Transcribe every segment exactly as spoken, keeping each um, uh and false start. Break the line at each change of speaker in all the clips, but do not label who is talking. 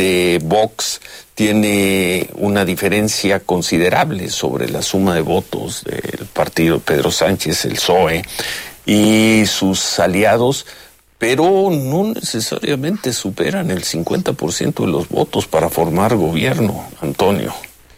de Vox tiene una diferencia considerable sobre la suma de votos del partido Pedro Sánchez, el P S O E, y sus aliados, pero no necesariamente superan el cincuenta por ciento de los votos para formar gobierno, Antonio.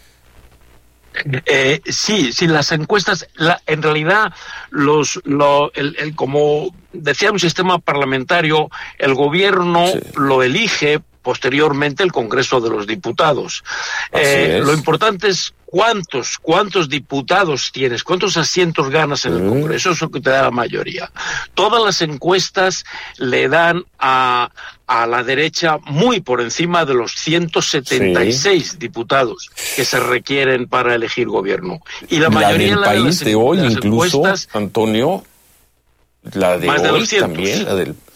Eh, sí, sí, las encuestas, la, en realidad, los, lo, el, el, como decía un sistema parlamentario, el gobierno sí. lo elige posteriormente el Congreso de los Diputados. Eh, lo importante es cuántos, cuántos diputados tienes, cuántos asientos ganas en el Congreso, eso es lo que te da la mayoría. Todas las encuestas le dan a, a la derecha muy por encima de los ciento setenta y seis sí. diputados que se requieren para elegir gobierno. Y la, la mayoría
del
la
país
de, las,
de hoy,
de
incluso, Antonio, la de
más
hoy
de doscientos.
También, la del...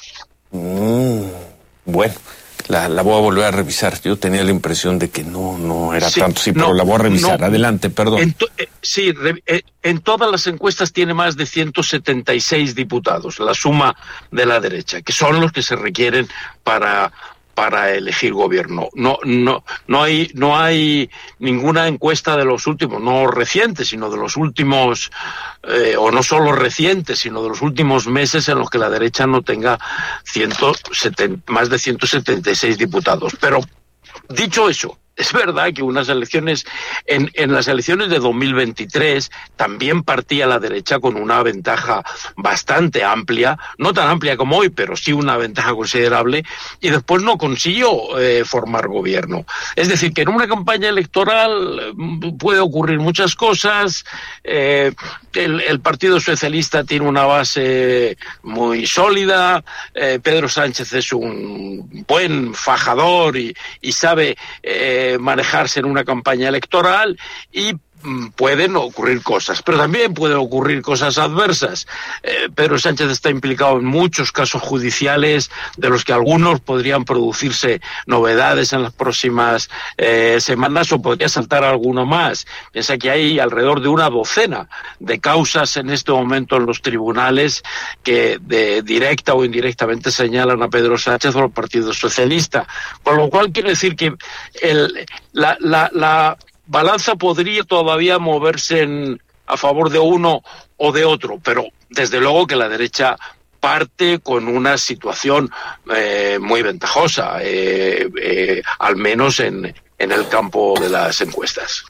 Mm, bueno... La, la voy a volver a revisar. Yo tenía la impresión de que no no era sí, tanto, sí, no, pero la voy a revisar. No, Adelante, perdón.
En to, eh, sí, re, eh, en todas las encuestas tiene más de ciento setenta y seis diputados, la suma de la derecha, que son los que se requieren para... para elegir gobierno. No, no, no hay, no hay ninguna encuesta de los últimos, no recientes, sino de los últimos, eh, o no solo recientes, sino de los últimos meses en los que la derecha no tenga ciento setenta, más de ciento setenta y seis diputados. Pero, dicho eso, es verdad que unas elecciones, en, en las elecciones de dos mil veintitrés también partía la derecha con una ventaja bastante amplia, no tan amplia como hoy, pero sí una ventaja considerable, y después no consiguió eh, formar gobierno. Es decir, que en una campaña electoral puede ocurrir muchas cosas, eh, el, el Partido Socialista tiene una base muy sólida, eh, Pedro Sánchez es un buen fajador y, y sabe... Eh, manejarse en una campaña electoral y mm, pueden ocurrir cosas, pero también pueden ocurrir cosas adversas. Eh, Pedro Sánchez está implicado en muchos casos judiciales de los que algunos podrían producirse novedades en las próximas eh, semanas o podría saltar alguno más. Piensa que hay alrededor de una docena de causas en este momento en los tribunales que de directa o indirectamente señalan a Pedro Sánchez o al Partido Socialista, con lo cual quiere decir que el, la, la, la balanza podría todavía moverse en, a favor de uno o de otro, pero desde luego que la derecha parte con una situación eh, muy ventajosa, eh, eh, al menos en, en el campo de las encuestas.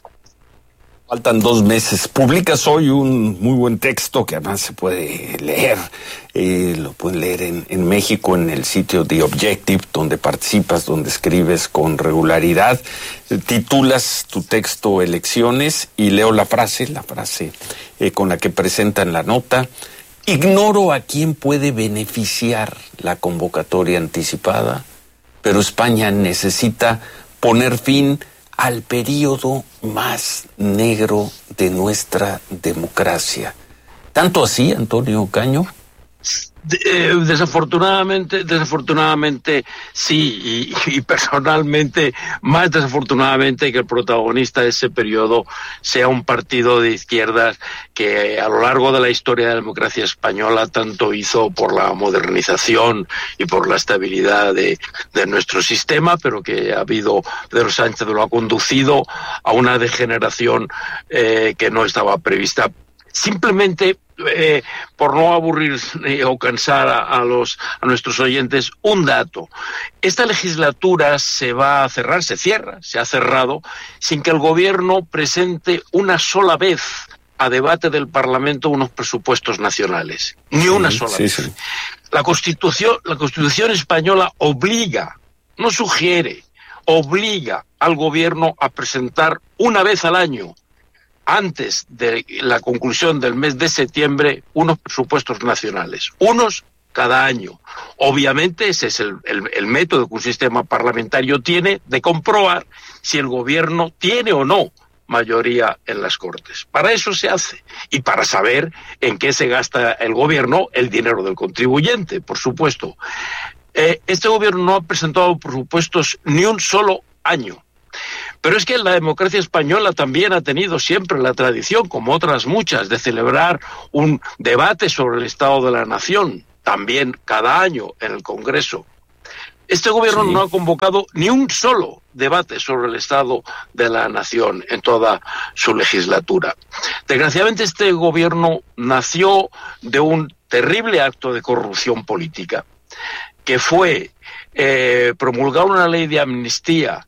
Faltan dos meses. Publicas hoy un muy buen texto que además se puede leer. Eh, lo pueden leer en, en México, en el sitio The Objective, donde participas, donde escribes con regularidad. Eh, titulas tu texto Elecciones y leo la frase, la frase eh, con la que presentan la nota. Ignoro a quién puede beneficiar la convocatoria anticipada, pero España necesita poner fin al periodo más negro de nuestra democracia. ¿Tanto así, Antonio Caño?
Desafortunadamente, desafortunadamente sí, y, y personalmente más desafortunadamente que el protagonista de ese periodo sea un partido de izquierdas que a lo largo de la historia de la democracia española tanto hizo por la modernización y por la estabilidad de, de nuestro sistema, pero que ha habido, Pedro Sánchez lo ha conducido a una degeneración eh, que no estaba prevista. Simplemente Eh, por no aburrir eh, o cansar a, a los a nuestros oyentes, un dato. Esta legislatura se va a cerrar, se cierra, se ha cerrado, sin que el gobierno presente una sola vez a debate del Parlamento unos presupuestos nacionales. Ni sí, una sola sí, vez. Sí. La Constitución, la Constitución española obliga, no sugiere, obliga al gobierno a presentar una vez al año, antes de la conclusión del mes de septiembre, unos presupuestos nacionales, unos cada año. Obviamente ese es el, el, el método que un sistema parlamentario tiene de comprobar si el gobierno tiene o no mayoría en las Cortes. Para eso se hace, y para saber en qué se gasta el gobierno el dinero del contribuyente, por supuesto. Eh, este gobierno no ha presentado presupuestos ni un solo año. Pero es que la democracia española también ha tenido siempre la tradición, como otras muchas, de celebrar un debate sobre el estado de la nación, también cada año en el Congreso. Este gobierno
Sí.
no ha convocado ni un solo debate sobre el estado de la nación en toda su legislatura. Desgraciadamente, este gobierno nació de un terrible acto de corrupción política, que fue eh, promulgar una ley de amnistía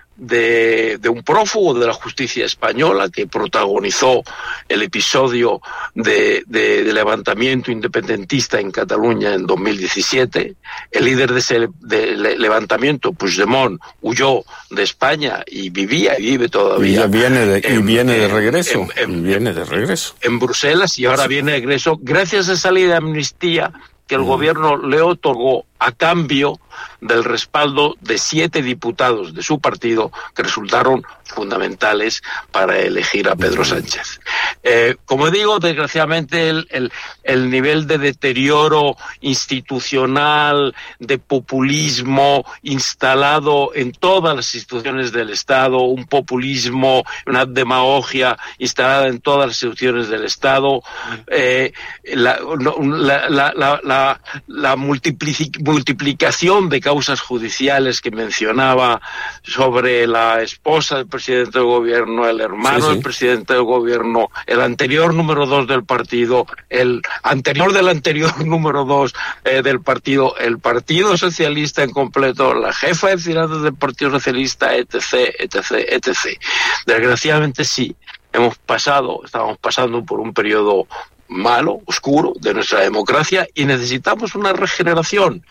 de, de un prófugo de la justicia española que protagonizó el episodio de, de, de levantamiento independentista en Cataluña en dos mil diecisiete. El líder de ese de levantamiento, Puigdemont, huyó de España y vivía y vive todavía.
Y ya viene de,
en,
y viene de
en,
regreso.
En, en,
y viene de regreso.
En Bruselas, y ahora viene de regreso gracias a esa ley de amnistía que el mm. gobierno le otorgó a cambio del respaldo de siete diputados de su partido que resultaron fundamentales para elegir a Pedro Sánchez. Eh, como digo, desgraciadamente el, el, el nivel de deterioro institucional, de populismo instalado en todas las instituciones del Estado, un populismo, una demagogia instalada en todas las instituciones del Estado, eh, la, la, la, la, la, la multiplic, multiplicación de causas judiciales que mencionaba sobre la esposa del presidente del gobierno, el hermano sí, sí. del presidente del gobierno, el anterior número dos del partido, el anterior del anterior número dos eh, del partido, el Partido Socialista en completo, la jefa de finanzas del Partido Socialista, etc, etc, etcétera. Desgraciadamente sí, hemos pasado, estamos pasando por un periodo malo, oscuro de nuestra democracia y necesitamos una regeneración.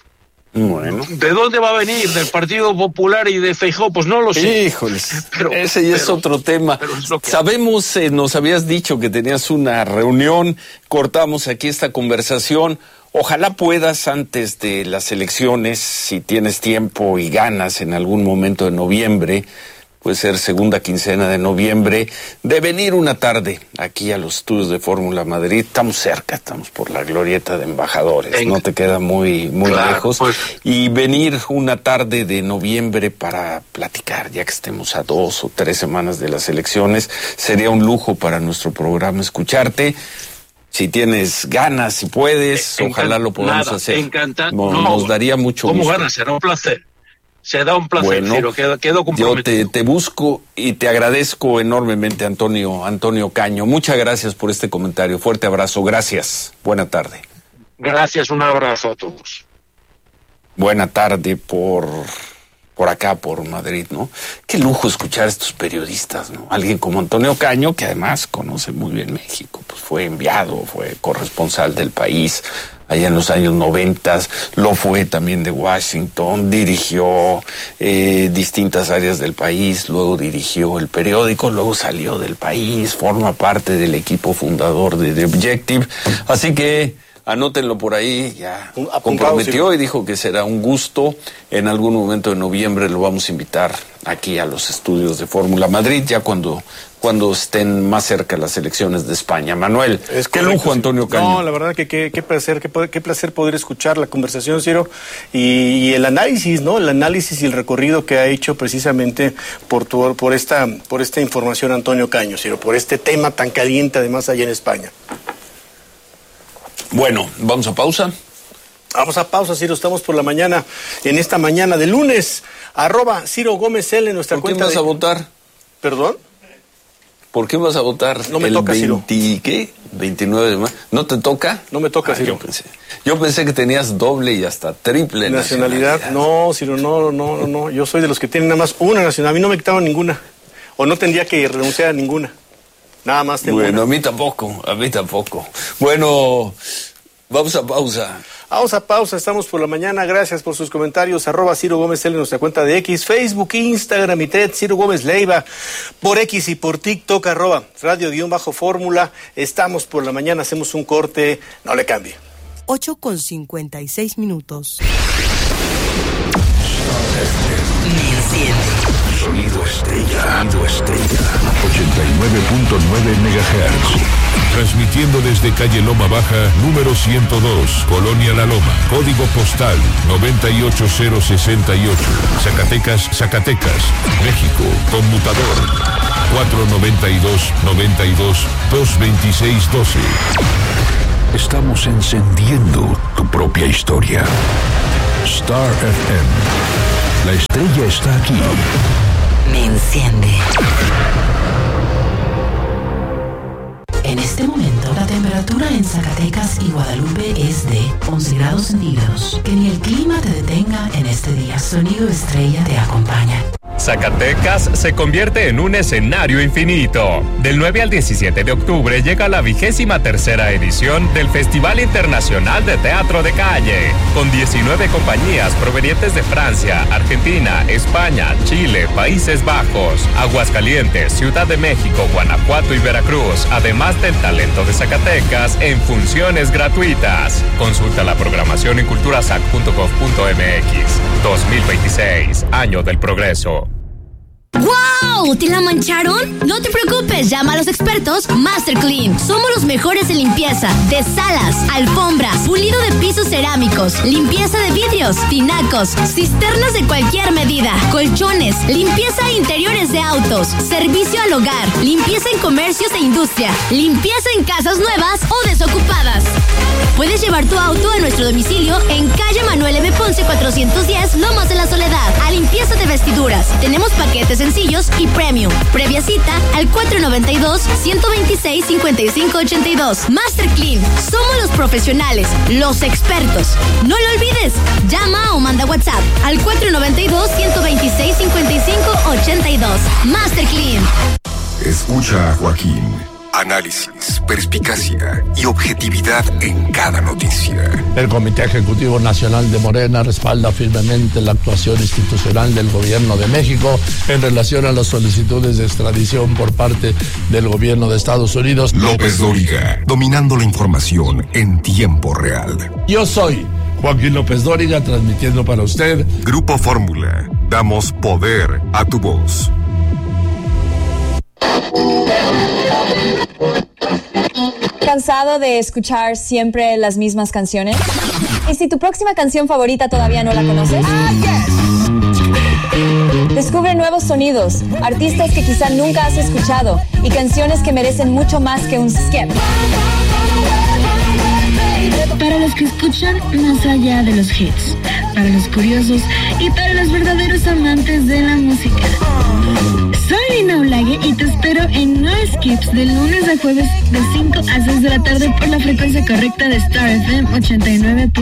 Bueno.
¿De dónde va a venir? ¿Del Partido Popular y de Feijóo? Pues no lo sé.
Híjoles, pero, ese ya pero, es otro tema. Es Sabemos, eh, nos habías dicho que tenías una reunión, cortamos aquí esta conversación. Ojalá puedas antes de las elecciones, si tienes tiempo y ganas en algún momento de noviembre, puede ser segunda quincena de noviembre, de venir una tarde aquí a los estudios de Fórmula Madrid. Estamos cerca, estamos por la glorieta de Embajadores, Venga. no te queda muy muy claro, lejos. Pues. Y venir una tarde de noviembre para platicar, ya que estemos a dos o tres semanas de las elecciones, sería un lujo para nuestro programa escucharte. Si tienes ganas, si puedes, Encant- ojalá lo podamos
nada,
hacer.
Encantado.
No,
no,
nos daría mucho
¿Cómo
gusto.
ganas? Será un placer. Se da un placer,
bueno,
Ciro, quedo, quedo comprometido.
Yo te, te busco y te agradezco enormemente, Antonio, Antonio Caño. Muchas gracias por este comentario. Fuerte abrazo. Gracias. Buena tarde.
Gracias, un abrazo a todos.
Buena tarde por, por acá, por Madrid, ¿no? Qué lujo escuchar a estos periodistas, ¿no? Alguien como Antonio Caño, que además conoce muy bien México, pues fue enviado, fue corresponsal del país allá en los años noventas, lo fue también de Washington, dirigió eh, distintas áreas del país, luego dirigió el periódico, luego salió del país, forma parte del equipo fundador de The Objective, así que anótenlo por ahí, ya Apuntado, comprometió sí. y dijo que será un gusto, en algún momento de noviembre lo vamos a invitar aquí a los estudios de Fórmula Madrid, ya cuando cuando estén más cerca las elecciones de España. Manuel, es qué lujo, Antonio Caño.
No, la verdad que qué, qué placer, qué, qué placer poder escuchar la conversación, Ciro, y, y el análisis, ¿no? El análisis y el recorrido que ha hecho precisamente por tu, por esta por esta información Antonio Caño, Ciro, por este tema tan caliente además allá en España.
Bueno, vamos a pausa.
Vamos a pausa, Ciro, estamos por la mañana, en esta mañana de lunes, arroba Ciro Gómez L en nuestra
¿Por
cuenta.
¿Por qué vas
de...
a votar?
¿Perdón?
¿Por qué vas a votar?
No me
el
toca,
veinte,
Ciro.
¿Qué? veintinueve de mayo. ¿No te toca?
No me toca,
ah,
Ciro.
Yo pensé, yo pensé que tenías doble y hasta triple
nacionalidad. nacionalidad. No, Ciro, no, no, no. Yo soy de los que tienen nada más una nacionalidad. A mí no me quitaron ninguna. O no tendría que renunciar a ninguna. Nada más tengo
Bueno,
una.
a mí tampoco, a mí tampoco. Bueno, vamos a pausa.
Vamos a pausa, estamos por la mañana, gracias por sus comentarios, arroba Ciro Gómez L en nuestra cuenta de X, Facebook, Instagram y T E D, Ciro Gómez Leiva, por X y por TikTok, arroba Radio-Fórmula, estamos por la mañana, hacemos un corte, no le cambie.
ocho con cincuenta y seis minutos.
Sonido Estrella, Sonido Estrella, ochenta y nueve punto nueve megahertz. Transmitiendo desde calle Loma Baja, número ciento dos, Colonia La Loma, código postal noventa y ocho cero sesenta y ocho, Zacatecas, Zacatecas, México, conmutador cuatro noventa y dos, noventa y dos, dos veintiséis doce. Estamos encendiendo tu propia historia. Star F M. La estrella está aquí.
Me enciende. En este momento, la temperatura en Zacatecas y Guadalupe es de once grados centígrados. Que ni el clima te detenga en este día. Sonido Estrella te acompaña.
Zacatecas se convierte en un escenario infinito. Del nueve al diecisiete de octubre llega la vigésima tercera edición del Festival Internacional de Teatro de Calle, con diecinueve compañías provenientes de Francia, Argentina, España, Chile, Países Bajos, Aguascalientes, Ciudad de México, Guanajuato y Veracruz, además del talento de Zacatecas en funciones gratuitas. Consulta la programación en culturasac punto gov punto m x. dos mil veintiséis, Año del Progreso.
¡Wow! ¿Te la mancharon? No te preocupes, llama a los expertos Master Clean. Somos los mejores en limpieza de salas, alfombras, pulido de pisos cerámicos, limpieza de vidrios, tinacos, cisternas de cualquier medida, colchones, limpieza de interiores de autos, servicio al hogar, limpieza en comercios e industria, limpieza en casas nuevas o desocupadas. Puedes llevar tu auto a nuestro domicilio en calle Manuel M. Ponce cuatrocientos diez, Lomas de la Soledad, a limpieza de vestiduras. Tenemos paquetes sencillos y premium. Previa cita al cuatro noventa y dos, ciento veintiséis, cincuenta y cinco ochenta y dos. Master Clean. Somos los profesionales, los expertos. No lo olvides. Llama o manda WhatsApp al cuatro noventa y dos, ciento veintiséis, cincuenta y cinco ochenta y dos. Master Clean.
Escucha a Joaquín. Análisis, perspicacia y objetividad en cada noticia.
El Comité Ejecutivo Nacional de Morena respalda firmemente la actuación institucional del Gobierno de México en relación a las solicitudes de extradición por parte del Gobierno de Estados Unidos.
López Dóriga, dominando la información en tiempo real.
Yo soy Joaquín López Dóriga, transmitiendo para usted
Grupo Fórmula. Damos poder a tu voz.
¿Cansado de escuchar siempre las mismas canciones? ¿Y si tu próxima canción favorita todavía no la conoces? Descubre nuevos sonidos, artistas que quizá nunca has escuchado y canciones que merecen mucho más que un skip.
Para los que escuchan más allá de los hits, para los curiosos y para los verdaderos amantes de la música. Soy Lina Olague y te espero en No Skips de lunes a jueves de cinco a seis de la tarde por la frecuencia correcta de Star F M ochenta y nueve.